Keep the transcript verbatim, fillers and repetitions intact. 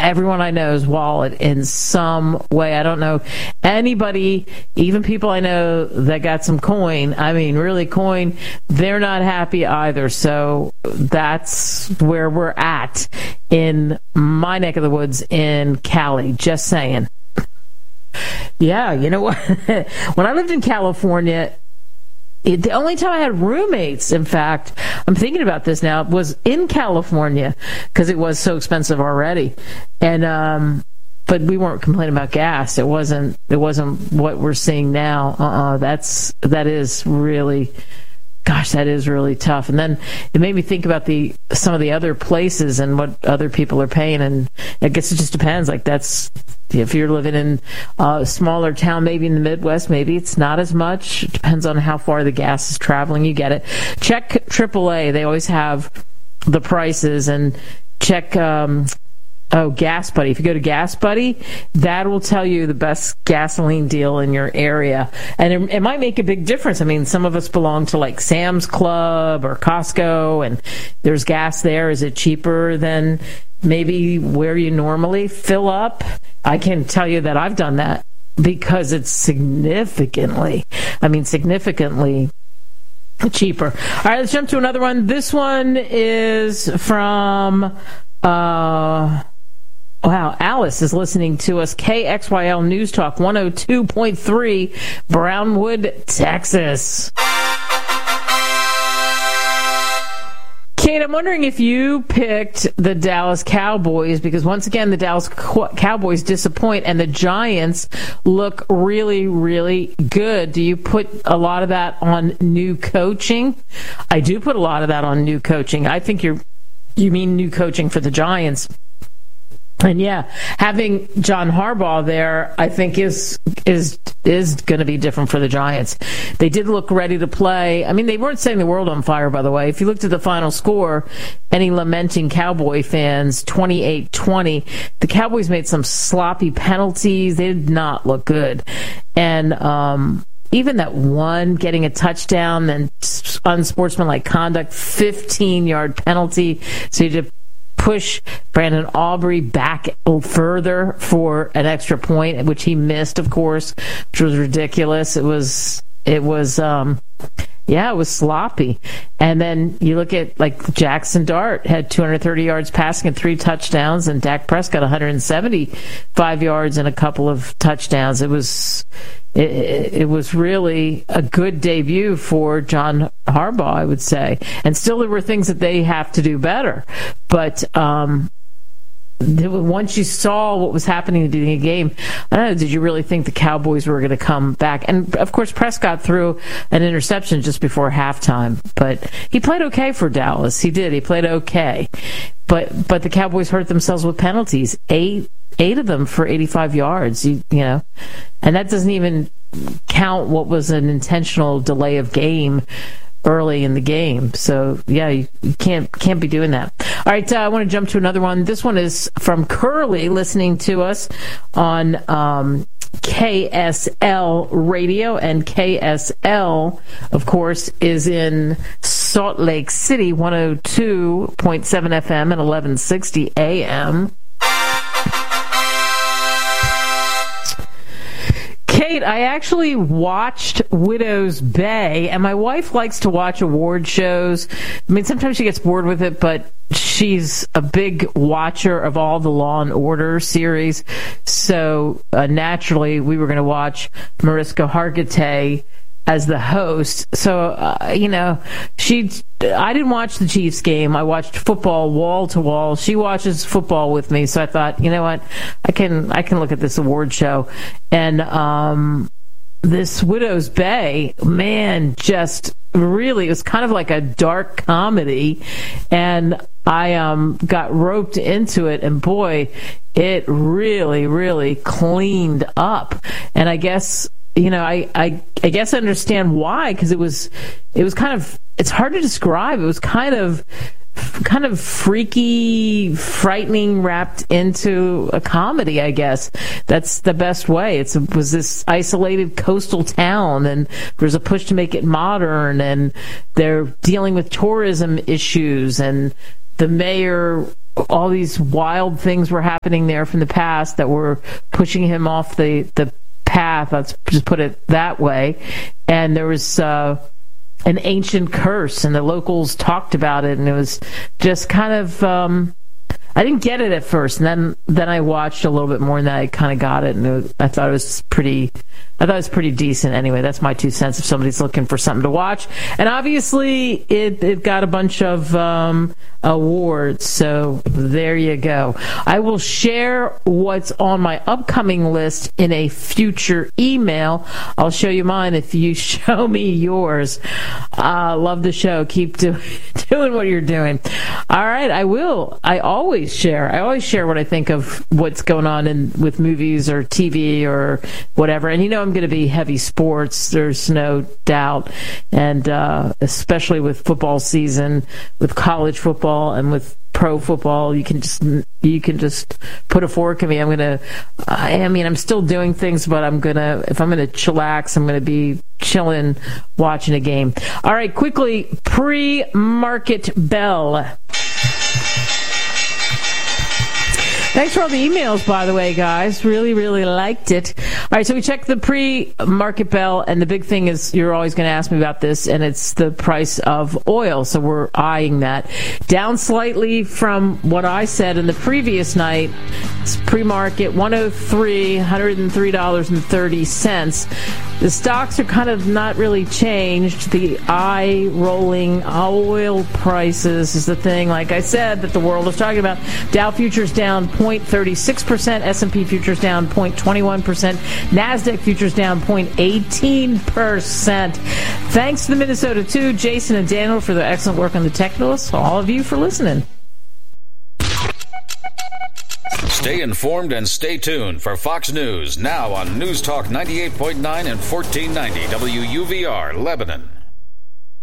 everyone I know's wallet in some way. I don't know anybody, even people I know that got some coin, I mean, really coin, they're not happy either. So that's where we're at in my neck of the woods in Cali. Just saying. Yeah, you know what? When I lived in California, It, the only time I had roommates, in fact, I'm thinking about this now, was in California because it was so expensive already. And, um, but we weren't complaining about gas. It wasn't, it wasn't what we're seeing now. Uh-uh. That's, that is really, gosh, that is really tough. And then it made me think about the, some of the other places and what other people are paying. And I guess it just depends. Like that's, if you're living in a smaller town, maybe in the Midwest, maybe it's not as much. It depends on how far the gas is traveling. You get it. Check triple A. They always have the prices. And check, um, oh, Gas Buddy. If you go to Gas Buddy, that will tell you the best gasoline deal in your area. And it, it might make a big difference. I mean, some of us belong to like Sam's Club or Costco, and there's gas there. Is it cheaper than maybe where you normally fill up? I can tell you that I've done that because it's significantly, I mean, significantly cheaper. All right, let's jump to another one. This one is from, uh, wow, Alice is listening to us. K X Y L News Talk one oh two point three, Brownwood, Texas. Kate, I'm wondering if you picked the Dallas Cowboys, because once again, the Dallas Cowboys disappoint and the Giants look really, really good. Do you put a lot of that on new coaching? I do put a lot of that on new coaching. I think you're, you mean new coaching for the Giants. And yeah, having John Harbaugh there, I think is is is going to be different for the Giants. They did look ready to play. I mean, they weren't setting the world on fire, by the way. If you looked at the final score, any lamenting Cowboy fans, twenty-eight twenty, the Cowboys made some sloppy penalties. They did not look good. And um even that one getting a touchdown and unsportsmanlike conduct, fifteen-yard penalty, so you just push Brandon Aubrey back further for an extra point, which he missed, of course, which was ridiculous. It was, it was, um, yeah, it was sloppy. And then you look at, like, Jackson Dart had two hundred thirty yards passing and three touchdowns, and Dak Prescott one hundred seventy-five yards and a couple of touchdowns. It was, it, it was really a good debut for John Harbaugh, I would say. And still there were things that they have to do better. But, um, once you saw what was happening in the game, I don't know, did you really think the Cowboys were going to come back? And, of course, Prescott threw an interception just before halftime. But he played okay for Dallas. He did. He played okay. But but the Cowboys hurt themselves with penalties. Eight eight of them for eighty-five yards, you, you know. And that doesn't even count what was an intentional delay of game early in the game. So, yeah, you, you can't can't be doing that. All right, uh, I want to jump to another one. This one is from Curly, listening to us on um, K S L Radio. And K S L, of course, is in Salt Lake City, one oh two point seven F M and eleven sixty A M. Kate, I actually watched Widow's Bay, and my wife likes to watch award shows. I mean, sometimes she gets bored with it, but she's a big watcher of all the Law and Order series. So uh, naturally, we were going to watch Mariska Hargitay as the host. So, uh, you know, she. I didn't watch the Chiefs game. I watched football wall to wall. She watches football with me, so I thought, you know what, I can I can look at this award show. And um, this Widow's Bay, man, just really, it was kind of like a dark comedy, and I um, got roped into it, and boy, it really, really cleaned up. And I guess, you know, I, I, I guess I understand why, because it was, it was kind of, it's hard to describe. It was kind of, kind of freaky, frightening, wrapped into a comedy, I guess. That's the best way. It's, it was this isolated coastal town, and there's a push to make it modern, and they're dealing with tourism issues, and the mayor all these wild things were happening there from the past that were pushing him off the, the path, let's just put it that way. And there was uh, an ancient curse, and the locals talked about it, and it was just kind of... Um, I didn't get it at first, and then then I watched a little bit more, and then I kind of got it, and it was, I thought it was pretty. I thought it was pretty decent. Anyway, that's my two cents. If somebody's looking for something to watch, and obviously it it got a bunch of um, awards, so there you go. I will share what's on my upcoming list in a future email. I'll show you mine if you show me yours. Uh, love the show. Keep do, doing what you're doing. All right, I will. I always share. I always share what I think of what's going on in with movies or T V or whatever. And you know I'm going to be heavy sports. There's no doubt. And uh, especially with football season, with college football and with pro football, you can just you can just put a fork in me. I'm gonna. I mean, I'm still doing things, but I'm gonna. If I'm gonna chillax, I'm gonna be chilling, watching a game. All right, quickly, pre-market bell. Thanks for all the emails, by the way, guys. Really, really liked it. All right, so we checked the pre-market bell, and the big thing is you're always going to ask me about this, and it's the price of oil. So we're eyeing that. Down slightly from what I said in the previous night. It's pre-market one oh three, one hundred three dollars and thirty cents. The stocks are kind of not really changed. The eye-rolling oil prices is the thing, like I said, that the world is talking about. Dow futures down zero point three six percent, S and P futures down zero point two one percent, NASDAQ futures down zero point one eight percent. Thanks to the Minnesota two, Jason and Daniel, for their excellent work on the Technos. All of you for listening. Stay informed and stay tuned for Fox News, now on News Talk ninety-eight point nine and fourteen ninety W U V R, Lebanon.